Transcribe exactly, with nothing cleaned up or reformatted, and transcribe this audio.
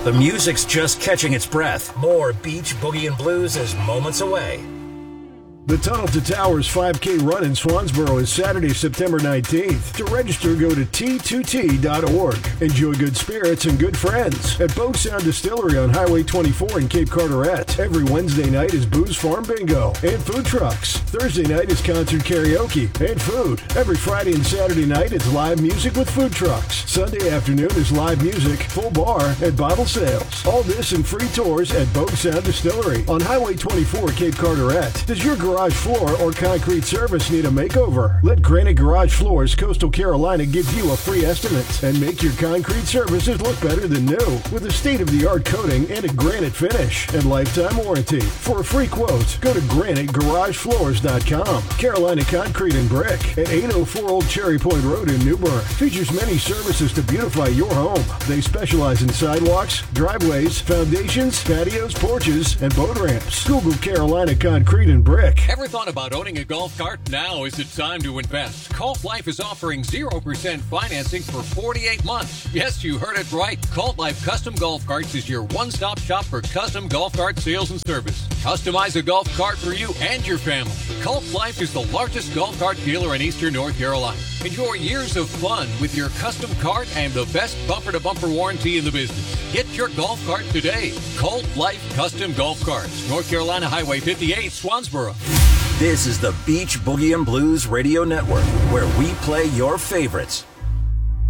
The music's just catching its breath. More Beach Boogie and Blues is moments away. The Tunnel to Towers five K run in Swansboro is Saturday, September nineteenth. To register, go to T two T dot org. Enjoy good spirits and good friends at Bogue Sound Distillery on Highway twenty-four in Cape Carteret. Every Wednesday night is Booze Farm Bingo and food trucks. Thursday night is concert karaoke and food. Every Friday and Saturday night is live music with food trucks. Sunday afternoon is live music, full bar, and bottle sales. All this and free tours at Bogue Sound Distillery on Highway twenty-four, Cape Carteret. Does your garage floor or concrete service need a makeover? Let Granite Garage Floors Coastal Carolina give you a free estimate and make your concrete services look better than new with a state-of-the-art coating and a granite finish and lifetime warranty. For a free quote, go to granite garage floors dot com. Carolina Concrete and Brick at eight oh four Old Cherry Point Road in New Bern features many services to beautify your home. They specialize in sidewalks, driveways, foundations, patios, porches, and boat ramps. Google Carolina Concrete and Brick. Ever thought about owning a golf cart? Now is the time to invest. Colt Life is offering zero percent financing for forty-eight months. Yes, you heard it right. Colt Life Custom Golf Carts is your one-stop shop for custom golf cart sales and service. Customize a golf cart for you and your family. Colt Life is the largest golf cart dealer in eastern North Carolina. Enjoy years of fun with your custom cart and the best bumper-to-bumper warranty in the business. Get your golf cart today. Colt Life Custom Golf Carts, North Carolina Highway fifty-eight, Swansboro. This is the Beach Boogie and Blues Radio Network, where we play your favorites.